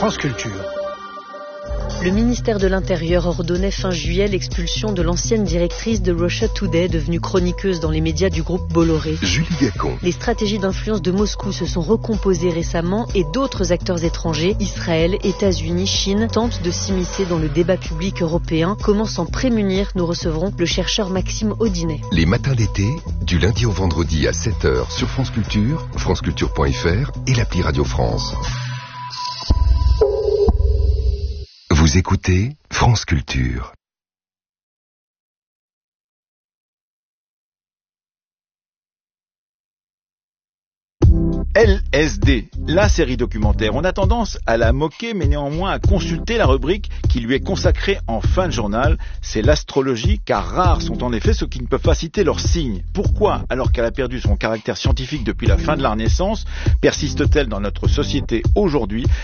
France Culture. Le ministère de l'Intérieur ordonnait fin juillet l'expulsion de l'ancienne directrice de Russia Today, devenue chroniqueuse dans les médias du groupe Bolloré. Julie Gacon. Les stratégies d'influence de Moscou se sont recomposées récemment et d'autres acteurs étrangers, Israël, États-Unis, Chine, tentent de s'immiscer dans le débat public européen. Comment s'en prémunir? Nous recevrons le chercheur Maxime Audinet. Les matins d'été, du lundi au vendredi à 7h sur France Culture, franceculture.fr et l'appli Radio France. Vous écoutez France Culture. LSD, la série documentaire. On a tendance à la moquer, mais néanmoins à consulter la rubrique qui lui est consacrée en fin de journal. C'est l'astrologie, car rares sont en effet ceux qui ne peuvent pas citer leurs signes. Pourquoi, alors qu'elle a perdu son caractère scientifique depuis la fin de la Renaissance, persiste-t-elle dans notre société aujourd'hui?